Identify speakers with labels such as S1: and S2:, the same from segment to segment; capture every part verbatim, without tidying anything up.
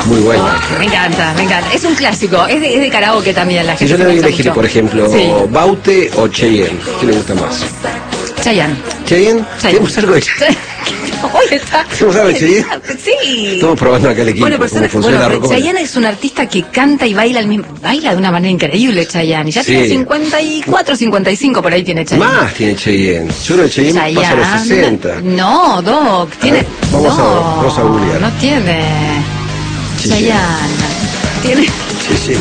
S1: Muy buena.
S2: Oh, me encanta, me encanta. Es un clásico, es de, es de karaoke también. La gente
S1: Si yo
S2: se
S1: le doy a
S2: gusta
S1: elegir,
S2: mucho.
S1: por ejemplo,
S2: Sí.
S1: Baute o Cheyenne, ¿qué le gusta más?
S2: Chayanne.
S1: ¿Cheyenne? ¿Tenemos algo de Cheyenne?
S2: Hoy está.
S1: ¿Tenemos algo de Cheyenne?
S2: Sí.
S1: Estamos probando acá el equipo,
S2: Bueno, pero
S1: cómo
S2: son-
S1: funciona
S2: bueno,
S1: la rocola.
S2: Chayanne es un artista que canta y baila al mismo, baila de una manera increíble, Chayanne. Y ya
S1: Sí.
S2: tiene cincuenta y cuatro, cincuenta y cinco por ahí tiene Chayanne.
S1: Más tiene Cheyenne. Yo creo que Cheyenne pasa a los sesenta.
S2: No, Doc, tiene.
S1: ver, vamos
S2: no,
S1: a- vamos a googlear.
S2: No tiene.
S1: Sí,
S2: Chayanne. Tiene.
S1: Sí, sí.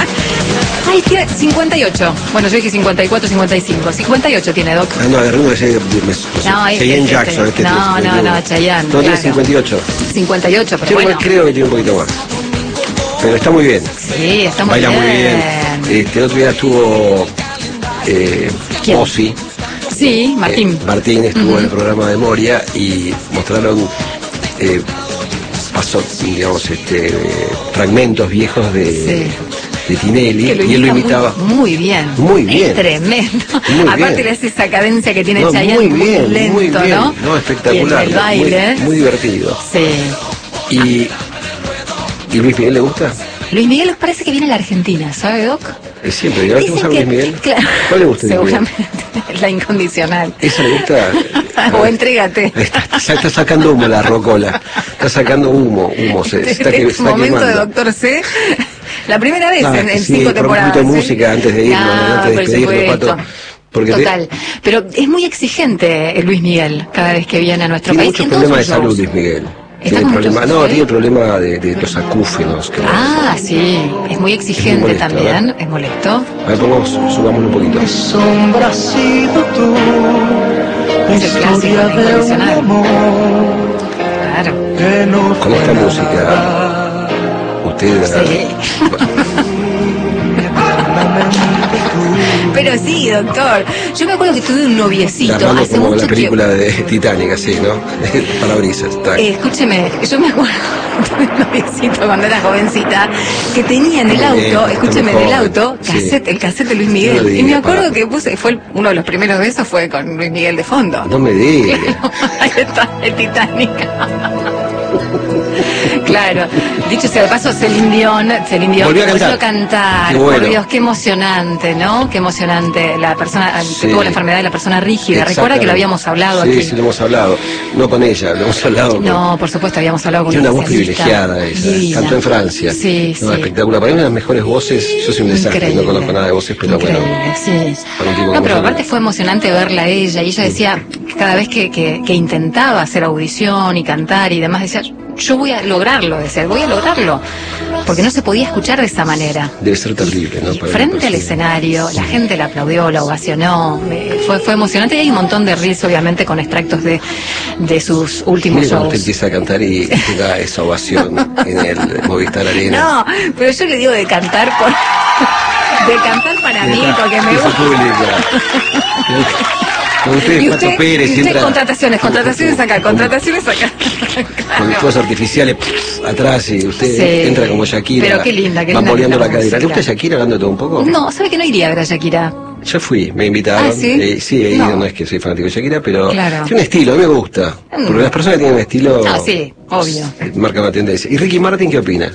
S2: Ay, tiene cincuenta y ocho. Bueno, yo dije cincuenta y cuatro, cincuenta y cinco. cincuenta y ocho tiene, Doc.
S1: Ah, no, agarré uno de ese. No,
S2: No, es-
S1: Cheyenne
S2: es-
S1: Jackson.
S2: este-
S1: Este
S2: no,
S1: tiene
S2: no,
S1: cincuenta y uno.
S2: no, Chayanne,
S1: No, tiene
S2: claro.
S1: cincuenta y ocho.
S2: cincuenta y ocho, pero
S1: Yo
S2: bueno.
S1: creo que tiene un poquito más. Pero está muy bien.
S2: Sí, está muy
S1: Baila
S2: bien.
S1: muy bien. Este, el otro día estuvo eh,
S2: ¿Quién?
S1: Ozzy.
S2: Sí, Martín.
S1: Eh, Martín estuvo en el programa de Moria y mostraron eh, paso, digamos, este, fragmentos viejos de,
S2: Sí.
S1: de Tinelli,
S2: Que lo
S1: y él lo
S2: imita
S1: imitaba.
S2: Muy, muy bien.
S1: Muy bien.
S2: Es tremendo.
S1: Muy
S2: Aparte
S1: bien.
S2: le hace esa cadencia que tiene
S1: No,
S2: Chayanne
S1: muy
S2: muy,
S1: bien,
S2: lento,
S1: muy bien,
S2: ¿no?
S1: no, espectacular,
S2: Y el baile.
S1: muy, muy divertido.
S2: Sí.
S1: Y, ¿Y Luis Miguel le gusta?
S2: Luis Miguel nos parece que viene a la Argentina, ¿sabe, Doc?
S1: Es siempre, ¿ya
S2: Dicen
S1: a
S2: que-
S1: Luis Miguel?
S2: Claro,
S1: ¿Cuál le gusta a Luis Miguel?
S2: seguramente, la incondicional.
S1: ¿Esa le gusta?
S2: O entrégate.
S1: Está, está- está sacando humo la rocola. Está sacando humo, humo. Se, se está, que- se
S2: Este
S1: está
S2: momento
S1: quemando.
S2: de Doctor C. La primera vez
S1: Ah,
S2: en, en
S1: sí,
S2: cinco
S1: por un
S2: temporadas.
S1: poquito de
S2: ¿eh?
S1: música antes de irnos,
S2: Ah,
S1: antes de
S2: por
S1: despedirnos,
S2: supuesto.
S1: Pato. Porque te-
S2: Total. Pero es muy exigente Luis Miguel cada vez que viene a nuestro
S1: tiene
S2: país.
S1: muchos
S2: en todos
S1: problemas de
S2: sus
S1: salud,
S2: shows.
S1: Luis Miguel.
S2: ¿Está
S1: Tiene
S2: con
S1: problema,
S2: muchos-
S1: no,
S2: ¿eh?
S1: tiene el problema de, de los acúfenos. Que
S2: Ah, sí. Es muy exigente
S1: molesto,
S2: también.
S1: ¿verdad?
S2: Es molesto.
S1: A ver, pongamos, subámoslo un poquito.
S3: Sombra has sido tú,
S2: Es el clásico,
S3: historia
S2: el
S3: de
S2: incondicional.
S3: un amor
S2: Claro.
S3: que no
S1: Con esta
S3: fue
S1: música,
S3: nada.
S1: usted...
S2: Sí. Pero sí, doctor. Yo me acuerdo que tuve un noviecito
S1: Armando
S2: hace
S1: como
S2: mucho
S1: la película
S2: tiempo.
S1: de Titanic, así, ¿no? Parabrisas. tac.
S2: Eh, escúcheme, yo me acuerdo de un noviecito cuando era jovencita que tenía en el
S1: Muy bien,
S2: auto,
S1: está
S2: escúcheme,
S1: muy
S2: en el
S1: joven,
S2: auto,
S1: sí.
S2: cassette, el cassette de Luis
S1: No
S2: Miguel.
S1: lo
S2: Y
S1: diga,
S2: me acuerdo
S1: para.
S2: que puse, fue el- uno de los primeros besos fue con Luis Miguel de fondo.
S1: No me diga.
S2: Ahí está, el Titanic. Claro, dicho sea de paso, Celine Dion, Celine Dion
S1: Volvió a cantar.
S2: a cantar.
S1: Qué bueno.
S2: Por Dios, qué emocionante, ¿no? Qué emocionante. La persona
S1: Sí.
S2: que tuvo la enfermedad de la persona rígida. Recuerda que
S1: Exactamente.
S2: lo habíamos hablado
S1: sí,
S2: aquí.
S1: Sí, lo hemos hablado. No con ella, lo hemos hablado con...
S2: No, por supuesto, habíamos hablado con
S1: Tiene una
S2: un
S1: voz
S2: especialista.
S1: privilegiada ella.
S2: Divina.
S1: Cantó en Francia.
S2: Sí,
S1: No,
S2: sí.
S1: espectacular. Para mí una de las mejores voces. Yo soy un desastre,
S2: Increíble.
S1: no conozco nada de voces, pero
S2: Increíble,
S1: bueno.
S2: sí.
S1: para un tipo
S2: No,
S1: como
S2: pero
S1: yo,
S2: aparte fue emocionante verla a ella y ella decía que cada vez que, que, que intentaba hacer audición y cantar y demás, decía, yo voy a lograrlo, decía, voy a lograrlo, porque no se podía escuchar de esa manera.
S1: Debe ser terrible, ¿no?
S2: Y
S1: Para
S2: frente
S1: una
S2: al
S1: persona.
S2: escenario, la gente la aplaudió, la ovacionó, eh, fue, fue emocionante y hay un montón de reels obviamente con extractos de, de sus últimos
S1: Mire cuando usted
S2: shows.
S1: empieza a cantar y te da esa ovación en el Movistar Arena.
S2: No, pero yo le digo de cantar por... de cantar para mí, porque me
S1: Esa
S2: gusta.
S1: pública. Con usted,
S2: Y
S1: Pato
S2: usted,
S1: Pérez,
S2: y usted
S1: entra
S2: contrataciones, contrataciones acá, contrataciones acá.
S1: con fuegos artificiales pff, atrás y usted
S2: Sí.
S1: entra como Shakira.
S2: Pero qué linda, qué linda
S1: bamboleando
S2: que
S1: la
S2: es la
S1: cadera. ¿Le
S2: música.
S1: gusta Shakira hablando de todo un poco?
S2: No, ¿sabe que no iría a ver a Shakira?
S1: Yo fui, me invitaron.
S2: ¿Ah, sí?
S1: Eh, sí, he ido,
S2: No.
S1: no. es que soy fanático de Shakira, pero
S2: Claro.
S1: tiene un estilo, a mí me gusta.
S2: Mm.
S1: Porque las personas que tienen un estilo...
S2: Ah, sí, obvio.
S1: eh, marcan una tendencia. ¿Y Ricky Martin qué opina?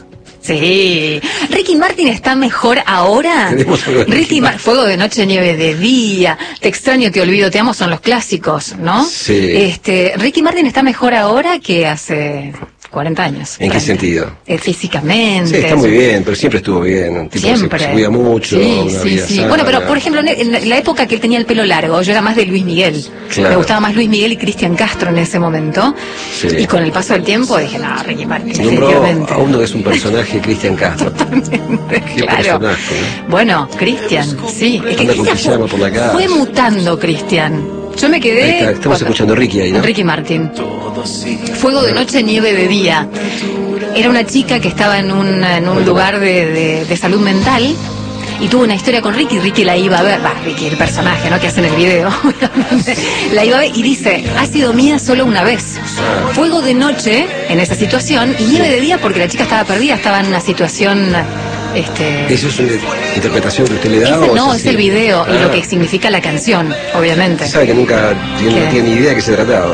S2: Sí. ¿Ricky Martin está mejor ahora?
S1: Tenemos algo de Ricky
S2: Ricky Martin. Fuego de noche, nieve de día. Te extraño, te olvido, te amo son los clásicos, ¿no?
S1: Sí.
S2: Este, Ricky Martin está mejor ahora que hace cuarenta años.
S1: ¿En qué
S2: treinta.
S1: sentido?
S2: Eh, físicamente.
S1: Sí, está muy bien, pero siempre estuvo bien. Un tipo que
S2: Siempre.
S1: se, se cuida mucho,
S2: Sí,
S1: una
S2: sí,
S1: vida
S2: sí.
S1: sana.
S2: Bueno, pero por ejemplo, en en la época que él tenía el pelo largo, yo era más de Luis Miguel.
S1: Claro.
S2: Me gustaba más Luis Miguel y Cristian Castro en ese momento.
S1: Sí.
S2: Y con el paso del tiempo dije, no, Ricky Martin,
S1: Nombró
S2: definitivamente.
S1: a uno que es un personaje, Cristian Castro. Qué
S2: Claro.
S1: personaje, ¿no?
S2: Bueno, Cristian, sí. Es que
S1: Anda con
S2: Cristian
S1: pijama
S2: fue,
S1: por la calle.
S2: fue mutando, Cristian. Yo me quedé...
S1: Ahí está, estamos
S2: cuando-
S1: escuchando a Ricky ahí, ¿no?
S2: Ricky Martin. Fuego de noche, nieve de día. Era una chica que estaba en un, en un lugar de, de- de salud mental y tuvo una historia con Ricky. Ricky la iba a ver, va, Ricky, el personaje, ¿no? Que hace en el video, obviamente. La iba a ver y dice, ha sido mía solo una vez. Fuego de noche en esa situación y nieve de día porque la chica estaba perdida, estaba en una situación... Este,
S1: ¿Eso es una interpretación que usted le da?
S2: ese
S1: o
S2: no,
S1: así?
S2: es el video y
S1: Ah.
S2: lo que significa la canción, obviamente.
S1: Sabe que nunca tiene,
S2: ¿Qué?
S1: no tiene ni idea de qué se trataba.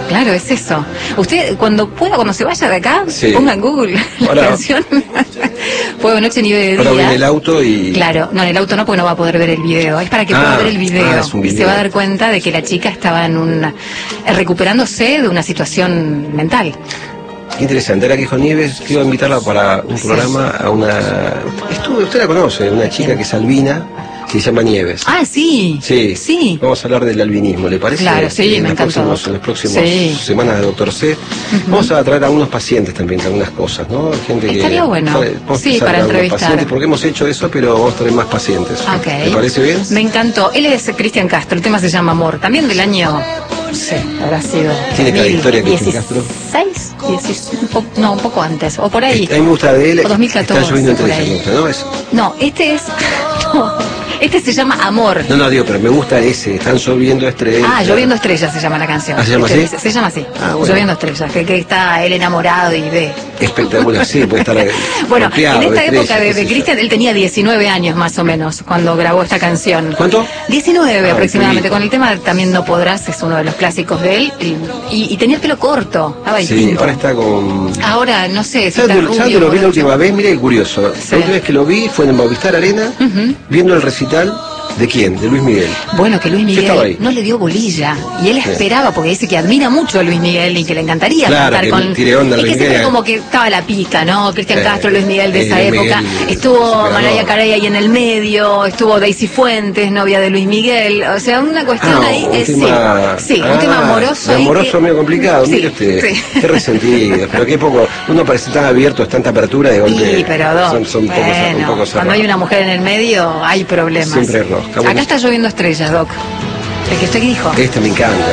S2: claro, es eso. Usted, cuando pueda, cuando se vaya de acá,
S1: Sí.
S2: ponga en Google la
S1: Ahora-
S2: canción. Fuego de noche, nieve de
S1: Ahora voy en
S2: día.
S1: el auto y...
S2: Claro, no, en el auto no, porque no va a poder ver el video. Es para que
S1: Ah,
S2: pueda ver el video.
S1: ah, es un
S2: Y se
S1: video.
S2: va a dar cuenta de que la chica estaba en un, eh, recuperándose de una situación mental.
S1: Qué interesante. Ahora que dijo Nieves, quiero invitarla para un
S2: Sí.
S1: programa a una... Estuve, usted la conoce, una chica que es albina, que se llama Nieves.
S2: Ah, sí.
S1: Sí.
S2: Sí.
S1: Vamos a hablar del albinismo, ¿le parece?
S2: Claro, sí,
S1: en
S2: me
S1: los
S2: encantó.
S1: próximos, en las próximas
S2: Sí.
S1: semanas de Doctor C. Vamos a traer a algunos pacientes también, algunas cosas, ¿no? Gente que...
S2: Estaría bueno.
S1: Vamos a
S2: Sí,
S1: empezar
S2: para
S1: con algunos
S2: entrevistar.
S1: pacientes, porque hemos hecho eso, pero vamos a traer más pacientes.
S2: Ok.
S1: ¿Le parece bien?
S2: Me encantó. Él es Cristian Castro, el tema se llama Amor. También del año, no sé, habrá sido.
S1: ¿Tiene trayectoria Cristian Castro?
S2: ¿dieciséis? dieciséis, un po- no, un poco antes, o por ahí.
S1: Este, a mí me gusta de él.
S2: O dos mil catorce,
S1: Está lloviendo entre
S2: por
S1: ellas,
S2: ahí.
S1: me gusta, ¿no? Es-
S2: No, este es. No, este se llama Amor.
S1: No, no, digo, pero me gusta ese. Están lloviendo estrellas.
S2: Ah, Lloviendo Estrellas se llama la canción.
S1: ¿Ah, se llama
S2: Este-
S1: así?
S2: Se, llama así.
S1: Ah, bueno.
S2: Lloviendo Estrellas, que, que está él enamorado y ve.
S1: Espectacular, sí, puede estar.
S2: Bueno,
S1: golpeado
S2: en esta
S1: estrellas,
S2: época de,
S1: qué sé
S2: de
S1: yo.
S2: Cristian, él tenía diecinueve años más o menos cuando grabó esta canción.
S1: ¿Cuánto?
S2: diecinueve
S1: Ah,
S2: aproximadamente.
S1: un
S2: Con el tema También No Podrás, es uno de los clásicos de él. Y, y- y tenía el pelo corto, estaba
S1: Sí,
S2: distinto.
S1: ahora está con.
S2: Ahora, no sé, si
S1: ¿Sabes
S2: está
S1: dónde- ¿sabes
S2: rubio,
S1: dónde lo vi la
S2: morocho.
S1: última vez? Mira qué curioso.
S2: Sí.
S1: La última vez que lo vi fue en el Movistar Arena,
S2: Ujú.
S1: viendo el recital de quién, de Luis Miguel.
S2: Bueno, que Luis
S1: Yo estaba ahí.
S2: Miguel no le dio bolilla. Y él
S1: Sí.
S2: esperaba, porque dice que admira mucho a Luis Miguel y que le encantaría
S1: Claro,
S2: cantar
S1: que
S2: con.
S1: tire onda a
S2: y
S1: Luis
S2: que siempre
S1: Miguel.
S2: como que estaba la pica, ¿no? Cristian
S1: Sí.
S2: Castro, Luis Miguel de
S1: Sí,
S2: esa
S1: Luis
S2: época.
S1: Miguel,
S2: Estuvo
S1: superador.
S2: Mariah Carey ahí en el medio, estuvo Daisy Fuentes, novia de Luis Miguel. O sea, una cuestión
S1: Ah,
S2: ahí.
S1: un
S2: eh,
S1: tema,
S2: sí, sí, un
S1: ah,
S2: tema amoroso.
S1: de
S2: ahí
S1: amoroso
S2: que-
S1: medio complicado,
S2: Sí,
S1: mire usted.
S2: sí.
S1: Qué resentido, pero qué poco. Uno parece tan abierto, es tanta apertura de golpe.
S2: Sí, pero dos.
S1: Son, son pocos,
S2: Bueno,
S1: un poco
S2: cuando
S1: cerrados.
S2: hay una mujer en el medio, hay problemas.
S1: Siempre hay rosca. Bueno,
S2: Acá está Lloviendo Estrellas, Doc. El que usted dijo.
S1: Este me encanta.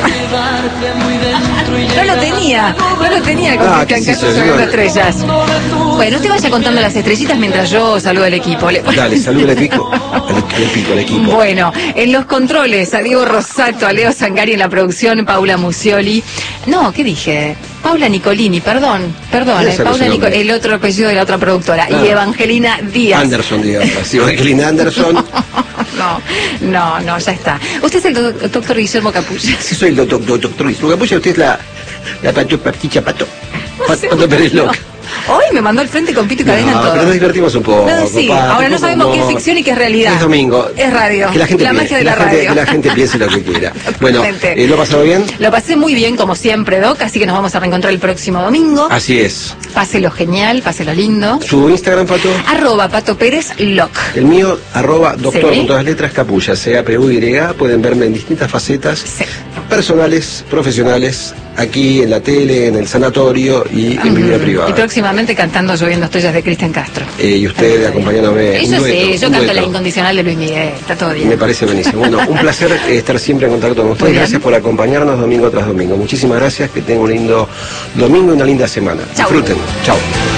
S2: No lo tenía, no lo tenía con
S1: Ah,
S2: Cristian
S1: ¿qué es
S2: Castro
S1: eso,
S2: Lloviendo
S1: señor?
S2: Estrellas. Bueno, usted vaya contando las estrellitas mientras yo saludo al equipo. Le-
S1: Dale, saluda al equipo. Al, al equipo, al equipo.
S2: Bueno, en los controles, a Diego Rosato, a Leo Sangari en la producción, Paula Mucioli. No, ¿qué dije? Paula Nicolini, perdón, perdón,
S1: ¿Quién
S2: eh,
S1: es ese
S2: Paula Nico-
S1: nombre?
S2: el otro apellido de la otra productora.
S1: Ah.
S2: Y Evangelina Díaz.
S1: Anderson, digamos. Sí, Evangelina Anderson.
S2: No, no, no, ya está. Usted es el doc- doctor Guillermo Capulla.
S1: Sí, soy el doctor, doctor Luis. Lo que apoya usted es la. La pato, paticha, pato.
S2: sé,
S1: Pato Pérez
S2: no.
S1: Loca.
S2: Hoy me mandó al frente con pito y cadena en
S1: No,
S2: todo.
S1: pero nos divertimos un poco.
S2: No, sí,
S1: Pato,
S2: ahora no
S1: un poco
S2: sabemos qué es
S1: humor.
S2: ficción y qué es realidad.
S1: Es domingo.
S2: Es radio.
S1: Que la gente
S2: La
S1: piense,
S2: magia de
S1: que
S2: la
S1: gente-
S2: radio.
S1: Que la gente piense lo que quiera. Bueno,
S2: Totalmente.
S1: eh, ¿lo ha pasado bien?
S2: Lo pasé muy bien, como siempre, Doc, así que nos vamos a reencontrar el próximo domingo.
S1: Así es.
S2: Páselo genial, páselo lindo.
S1: ¿Su Instagram, Pato?
S2: Arroba Pato Pérez Loc.
S1: El mío, arroba doctor
S2: Sí.
S1: con todas las letras, Capulla, C A P U Y. Pueden verme en distintas facetas
S2: Sí.
S1: personales, profesionales, aquí en la tele, en el sanatorio y en mi vida
S2: Y
S1: privada.
S2: próximamente cantando Lloviendo Estrellas de Cristian Castro.
S1: Eh, y usted acompañándome.
S2: Eso
S1: un dueto,
S2: sí, yo
S1: un
S2: canto
S1: dueto.
S2: la incondicional de Luis Miguel, está todo bien.
S1: Me parece buenísimo. Bueno, un placer eh, estar siempre en contacto con
S2: Muy
S1: ustedes.
S2: bien.
S1: Gracias por acompañarnos domingo tras domingo. Muchísimas gracias. Que tengan un lindo domingo y una linda semana.
S2: Chau.
S1: Disfruten. Chao.